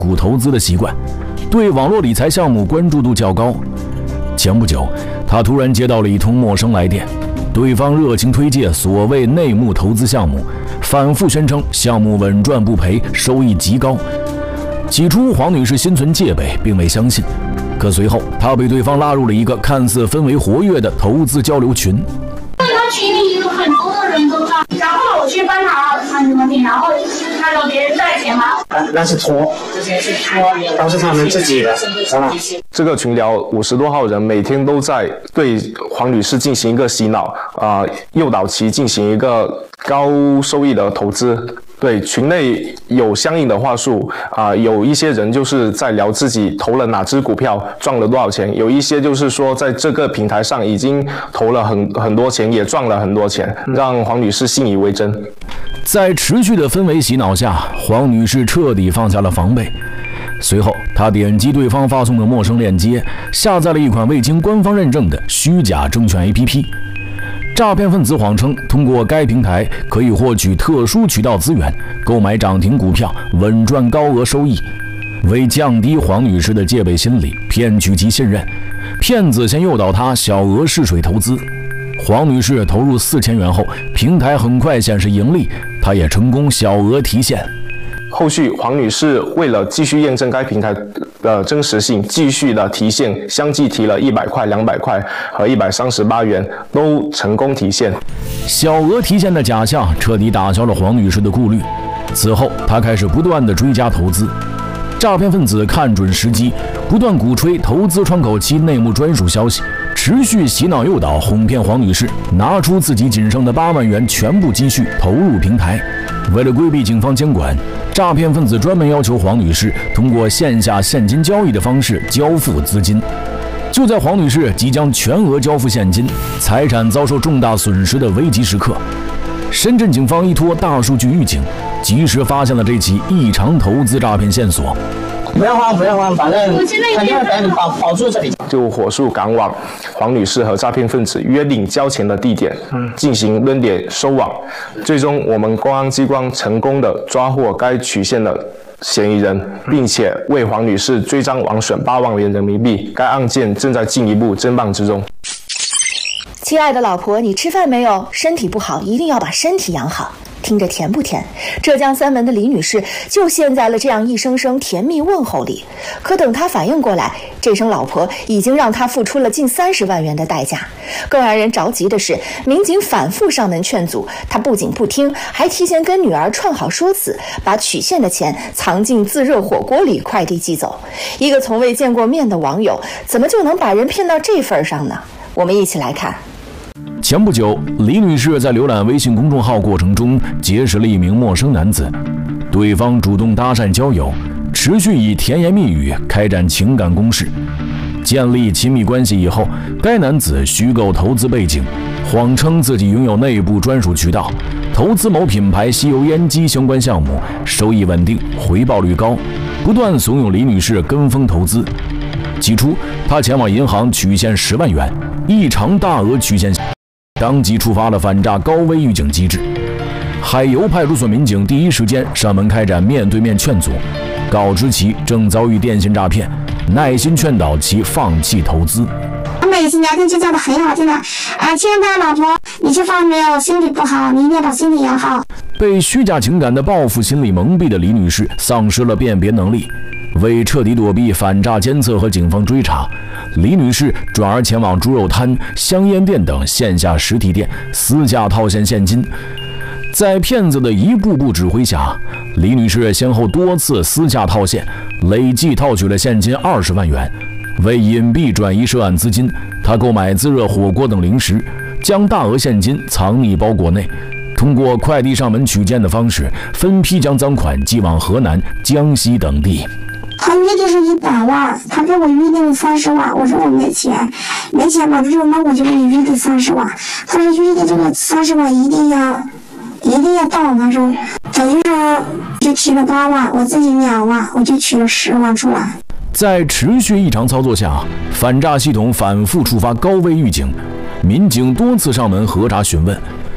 股投资的习惯，对网络理财项目关注度较高。前不久，他突然接到了一通陌生来电，对方热情推介所谓内幕投资项目，反复宣称项目稳赚不赔，收益极高。起初，黄女士心存戒备，并未相信。可随后，她被对方拉入了一个看似氛围活跃的投资交流群。 他群里有很多的人都在，然后我去帮他看什么病，然后他让别人带钱吗？ 那是托，都是他们自己的。 这个群聊50多号人，每天都在对黄女士进行一个洗脑，诱导其进行一个高收益的投资。对，群内有相应的话术有一些人就是在聊自己投了哪只股票赚了多少钱，有一些就是说在这个平台上已经投了很多钱，也赚了很多钱，让黄女士信以为真。 在持续的氛围洗脑下，黄女士彻底放下了防备。随后，她点击对方发送的陌生链接，下载了一款未经官方认证的虚假证券 APP。诈骗分子谎称通过该平台可以获取特殊渠道资源，购买涨停股票，稳赚高额收益。为降低黄女士的戒备心理，骗取其信任，骗子先诱导她小额试水投资。黄女士投入4000元后，平台很快显示盈利，她也成功小额提现。 后续，黄女士为了继续验证该平台的真实性，继续的提现，相继提了100块、200块和138元，都成功提现。 小额提现的假象彻底打消了黄女士的顾虑。此后，她开始不断的追加投资。诈骗分子看准时机，不断鼓吹投资窗口期内幕专属消息，持续洗脑诱导，哄骗黄女士拿出自己仅剩的8万元全部积蓄投入平台。为了规避警方监管，诈骗分子专门要求黄女士通过线下现金交易的方式交付资金。就在黄女士即将全额交付现金，财产遭受重大损失的危急时刻，深圳警方依托大数据预警，及时发现了这起异常投资诈骗线索。 不要慌，反正肯定会等你保住这里。 就火速赶往黄女士和诈骗分子约定交钱的地点，进行蹲点收网。最终，我们公安机关成功的抓获该取现的嫌疑人，并且为黄女士追赃枉损8万元人民币。该案件正在进一步侦办之中。 亲爱的老婆，你吃饭没有？身体不好，一定要把身体养好。听着甜不甜？浙江三门的李女士就陷在了这样一声声甜蜜问候里。可等她反应过来，这声老婆已经让她付出了近30万元的代价。更让人着急的是，民警反复上门劝阻，她不仅不听，还提前跟女儿串好说辞，把取现的钱藏进自热火锅里快递寄走。一个从未见过面的网友，怎么就能把人骗到这份上呢？我们一起来看。 前不久，李女士在浏览微信公众号过程中结识了一名陌生男子，对方主动搭讪交友，持续以甜言蜜语开展情感攻势。建立亲密关系以后，该男子虚构投资背景，谎称自己拥有内部专属渠道，投资某品牌吸油烟机相关项目，收益稳定，回报率高，不断怂恿李女士跟风投资。起初，他前往银行取现10万元，异常大额取现，当即触发了反诈高危预警机制。海油派出所民警第一时间上门开展面对面劝阻，告知其正遭遇电信诈骗，耐心劝导其放弃投资。 每次聊天就叫的很好听的，亲爱的老婆，你吃饭没有？身体不好，你一定要把身体养好。 被虚假情感的报复心理蒙蔽的李女士丧失了辨别能力。为彻底躲避反诈监测和警方追查，李女士转而前往猪肉摊、香烟店等线下实体店私下套现现金。在骗子的一步步指挥下，李女士先后多次私下套现，累计套取了现金20万元。为隐蔽转移涉案资金，她购买自热火锅等零食，将大额现金藏匿包裹内，通过快递上门取件的方式，分批将赃款寄往河南、江西等地。 他约定是100万，他给我约定了30万，我说我没钱嘛，他说那我就给你约定30万，他说约定这个30万一定要到，他说等于说就取了8万，我自己2万，我就取了10万出来。 在持续异常操作下，反诈系统反复触发高危预警，民警多次上门核查询问。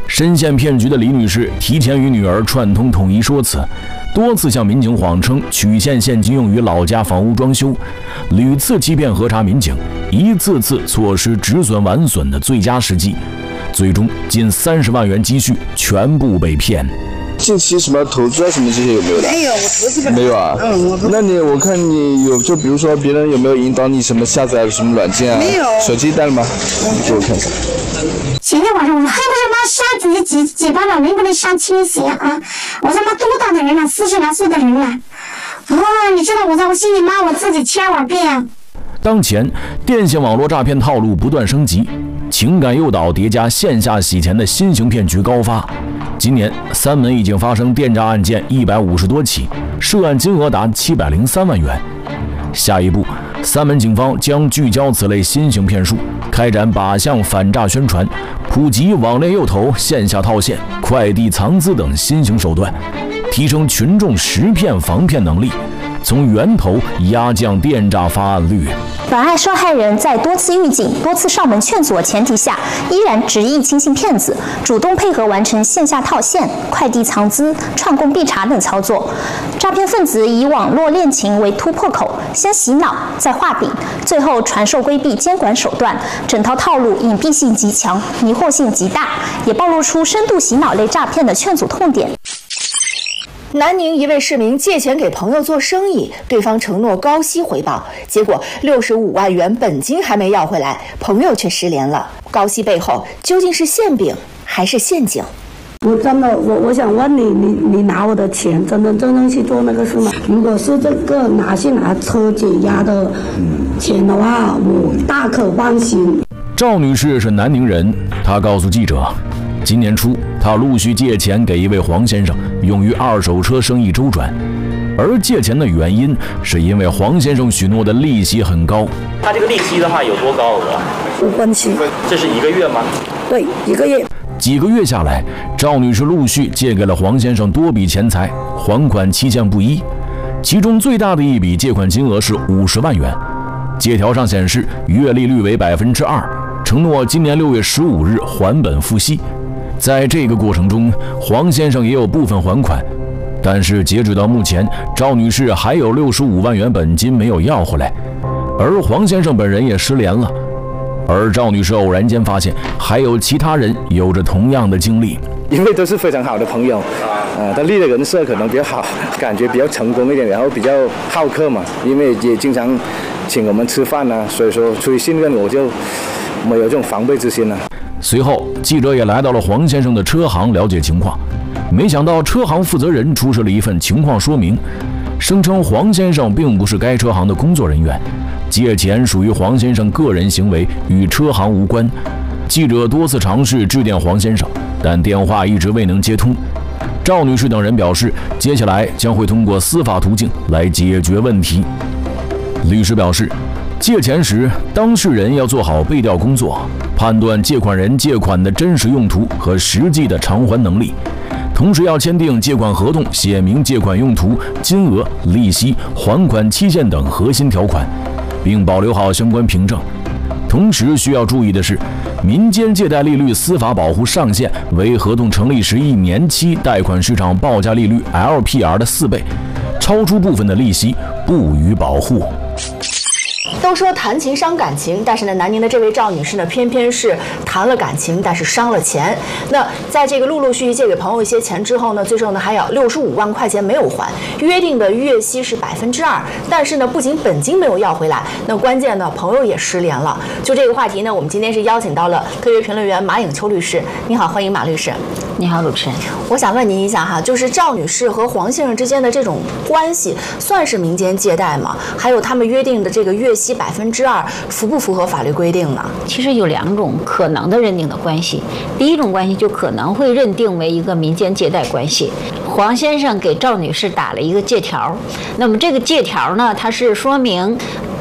深陷骗局的李女士提前与女儿串通统一说辞，多次向民警谎称取现现金用于老家房屋装修，屡次欺骗核查民警，一次次错失止损完损的最佳时机，最终近30万元积蓄全部被骗。 近期什么投资啊什么这些有没有的？ 没有，我投资没有啊。那我看你有，就比如说别人有没有引导你什么下载什么软件啊？ 没有。 手机带了吗？你给我看一下。 前天晚上我说还不是妈杀几把老人不能杀亲戚啊！我他妈多大的人了，42岁的人了。你知道我在我心里骂我自己千万遍。 当前电信网络诈骗套路不断升级，情感诱导叠加线下洗钱的新型骗局高发。今年三门已经发生电诈案件150多起，涉案金额达703万元。下一步，三门警方将聚焦此类新型骗术，开展靶向反诈宣传，普及网恋诱投、线下套现、快递藏资等新型手段，提升群众识骗防骗能力，从源头压降电诈发案率。 本案受害人在多次预警、多次上门劝阻的前提下，依然执意轻信骗子，主动配合完成线下套现、快递藏资、串供必查等操作。诈骗分子以网络恋情为突破口，先洗脑，再画饼，最后传授规避监管手段。整套套路隐蔽性极强，迷惑性极大，也暴露出深度洗脑类诈骗的劝阻痛点。 南宁一位市民借钱给朋友做生意，对方承诺高息回报，结果65万元本金还没要回来，朋友却失联了。高息背后究竟是馅饼还是陷阱？ 我真的，我想问你，你拿我的钱真正去做那个事吗？如果是这个拿车解压的钱的话，我大可放心。 赵女士是南宁人，她告诉记者，今年初，她陆续借钱给一位黄先生，用于二手车生意周转。而借钱的原因是因为黄先生许诺的利息很高。 他这个利息的话有多高额 ？5分期。 这是1个月吗？ 对，1个月。 几个月下来，赵女士陆续借给了黄先生多笔钱财，还款期限不一。其中最大的一笔借款金额是50万元，借条上显示月利率为2%，承诺今年6月15日还本付息。在这个过程中，黄先生也有部分还款，但是截止到目前，赵女士还有65万元本金没有要回来，而黄先生本人也失联了。而赵女士偶然间发现，还有其他人有着同样的经历， 因为都是非常好的朋友，他立的人设可能比较好，感觉比较成功一点，然后比较好客嘛，因为也经常请我们吃饭啊，所以说出于信任，我就没有这种防备之心了。 随后，记者也来到了黄先生的车行了解情况，没想到车行负责人出示了一份情况说明，声称黄先生并不是该车行的工作人员，借钱属于黄先生个人行为，与车行无关。记者多次尝试致电黄先生，但电话一直未能接通。赵女士等人表示，接下来将会通过司法途径来解决问题。律师表示，借钱时，当事人要做好背调工作，判断借款人借款的真实用途和实际的偿还能力，同时要签订借款合同，写明借款用途、金额、利息、还款期限等核心条款，并保留好相关凭证。同时需要注意的是，民间借贷利率司法保护上限为合同成立时1年期贷款市场报价利率 LPR 的4倍，超出部分的利息不予保护。 都说谈情伤感情，但是呢，南宁的这位赵女士呢，偏偏是谈了感情，但是伤了钱。那在这个陆续借给朋友一些钱之后呢，最终呢还有65万块钱没有还，约定的月息是2%，但是呢，不仅本金没有要回来，那关键呢，朋友也失联了。就这个话题呢，我们今天是邀请到了特约评论员马颖秋律师。你好，欢迎马律师。 你好，主持人。 我想问您一下哈，就是赵女士和黄先生之间的这种关系，算是民间借贷吗？还有他们约定的这个月息2%，符不符合法律规定呢？ 其实有2种可能的认定的关系。第一种关系就可能会认定为一个民间借贷关系。黄先生给赵女士打了一个借条，那么这个借条呢，它是说明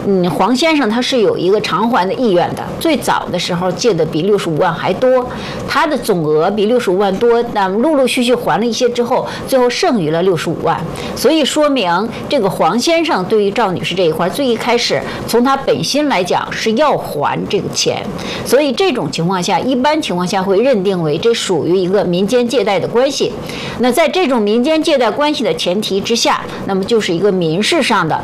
黄先生他是有一个偿还的意愿的，最早的时候借的比65万还多，他的总额比65万多，那么陆陆续续还了一些之后，最后剩余了65万，所以说明这个黄先生对于赵女士这一块，最一开始从他本心来讲是要还这个钱，所以这种情况下，一般情况下会认定为这属于一个民间借贷的关系。那在这种民间借贷关系的前提之下，那么就是一个民事上的